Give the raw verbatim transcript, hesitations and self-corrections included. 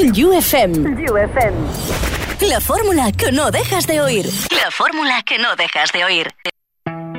U F M. U F M. La fórmula que no dejas de oír. La fórmula que no dejas de oír.